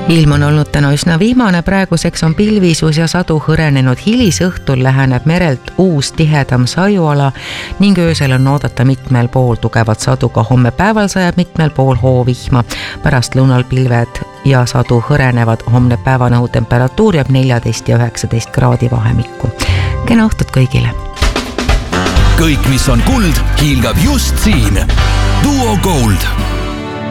Ilm on olnud täna üsna vihmane, praeguseks on pilvisus ja sadu hõrenenud, hilisõhtul läheneb merelt uus tihedam sajuala ning öösel on oodata mitmel pool tugevat sadu, ka homme päeval sajab mitmel pool hoovihma. Pärast lõunal pilved ja sadu hõrenevad, homne päevane õhutemperatuur jääb 14 ja 19 kraadi vahemikku. Kena õhtut kõigile! Kõik, mis on kuld, hiilgab just siin. Duo Gold.